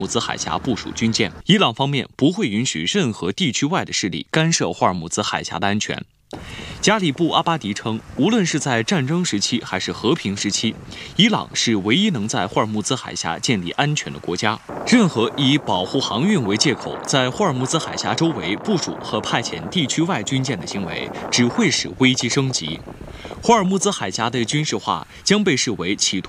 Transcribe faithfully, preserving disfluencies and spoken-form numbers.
木兹海峡部署军舰。伊朗方面不会允许任何地区外的势力干涉霍尔木兹海峡的安全。加里布阿巴迪称，无论是在战争时期还是和平时期，伊朗是唯一能在霍尔木兹海峡建立安全的国家。任何以保护航运为借口，在霍尔木兹海峡周围部署和派遣地区外军舰的行为，只会使危机升级。霍尔木兹海峡的军事化将被视为企图